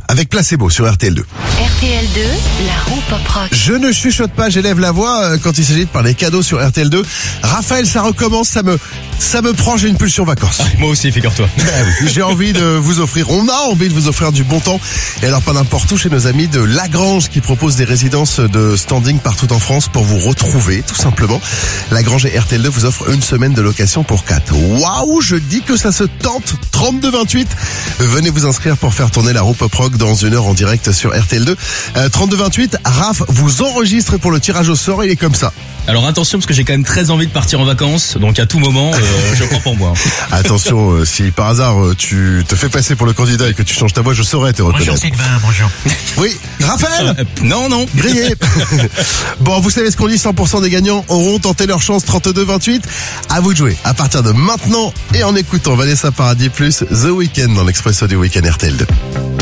avec Placebo sur RTL2. RTL2, la roue pop rock. Je ne chuchote pas, j'élève la voix quand il s'agit de parler cadeaux sur RTL2. Raphaël, ça recommence, ça me prend, j'ai une pulsion vacances. Moi aussi, figure-toi. J'ai envie de vous offrir, on a envie de vous offrir du bon temps. Et alors pas n'importe où, chez nos amis de Lagrange qui proposent des résidences de standing partout en France pour vous retrouver, tout simplement. Lagrange et RTL2 vous offrent une semaine de location pour 4. Waouh, je dis que ça se tente. 32-28. Venez vous inscrire pour faire tourner la roue pop rock dans 1 heure en direct sur RTL2. 32-28, Raph vous enregistre pour le tirage au sort, il est comme ça. Alors attention, parce que j'ai quand même très envie de partir en vacances, donc à tout moment, je prends pour moi. Attention, si par hasard tu te fais passer pour le candidat et que tu changes ta voix, je saurais te reconnaître. Bonjour Sylvain, bonjour. Oui, Raphaël. Non. Grillé. Bon, vous savez ce qu'on dit, 100% des gagnants auront tenté leur chance. 32-28. À vous de jouer à partir de maintenant et en écoutant Vanessa Paradis plus The Weeknd dans l'Expresso du Week-end RTL2.